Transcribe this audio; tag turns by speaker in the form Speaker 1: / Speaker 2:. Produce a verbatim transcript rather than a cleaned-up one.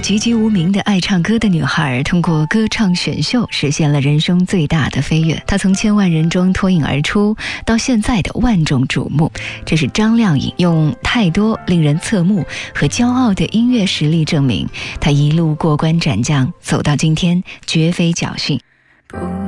Speaker 1: 籍籍无名的爱唱歌的女孩，通过歌唱选秀实现了人生最大的飞跃。她从千万人中脱颖而出，到现在的万众瞩目。这是张靓颖用太多令人侧目和骄傲的音乐实力证明，她一路过关斩将，走到今天绝非侥幸。